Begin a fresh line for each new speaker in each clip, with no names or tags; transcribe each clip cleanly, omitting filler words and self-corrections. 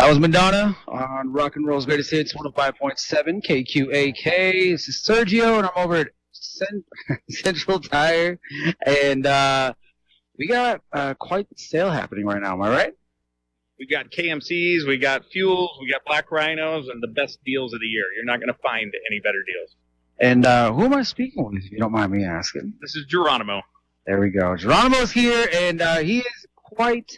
was Madonna on Rock and Roll's Greatest Hits 105.7 KQAK. This is Sergio, and I'm over at Central Tire, and we got quite the sale happening right now. Am I right?
We got KMCs, we got fuels, we got black rhinos, and the best deals of the year. You're not going to find any better deals.
And who am I speaking with, if you don't mind me asking?
This is Geronimo.
There we go. Geronimo's here, and he is quite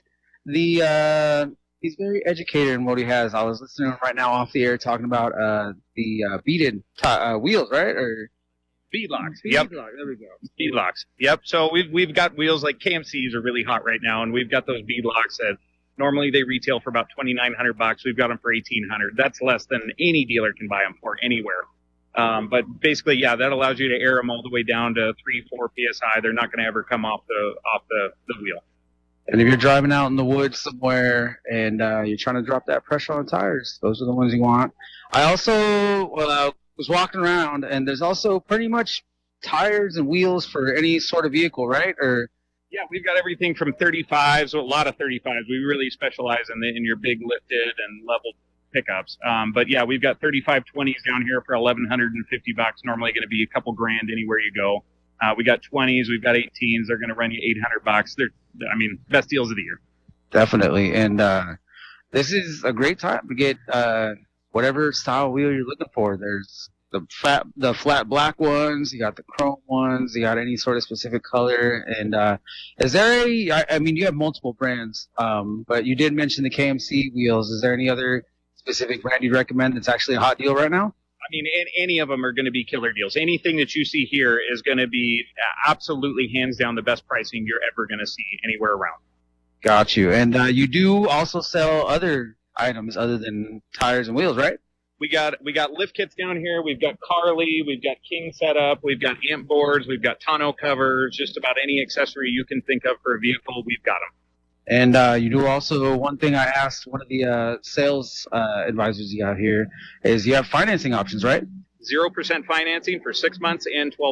the... he's very educated in what he has. I was listening to him right now off the air talking about the beaded wheels, right? Or
Beadlocks. Yep.
There we go.
Beadlocks. Yep. So we've got wheels like KMCs are really hot right now, and we've got those beadlocks that normally they retail for about $2,900. We've got them for $1,800. That's less than any dealer can buy them for anywhere. But basically, yeah, that allows you to air them all the way down to 3-4 psi. They're not going to ever come off the wheel.
And if you're driving out in the woods somewhere and you're trying to drop that pressure on tires, those are the ones you want. I also was walking around, and there's also pretty much tires and wheels for any sort of vehicle, right? Or
yeah, we've got everything from 35s, a lot of 35s. We really specialize in your big lifted and level pickups. But yeah, we've got 3520s down here for $1,150. Normally going to be a couple grand anywhere you go. We got 20s, we've got 18s. They're going to run you $800. Best deals of the year.
Definitely. And this is a great time to get whatever style wheel you're looking for. There's the flat black ones, you got the chrome ones, you got any sort of specific color. And is there you have multiple brands, but you did mention the KMC wheels. Is there any other specific brand you'd recommend that's actually a hot deal right now?
Any of them are going to be killer deals. Anything that you see here is going to be absolutely hands down the best pricing you're ever going to see anywhere around.
Got you. And you do also sell other items other than tires and wheels, right?
We got lift kits down here. We've got Carly. We've got King setup. We've got amp boards. We've got tonneau covers. Just about any accessory you can think of for a vehicle, we've got them.
And you do also, one thing I asked one of the sales advisors you got here is you have financing options, right?
0% financing for 6 months and 12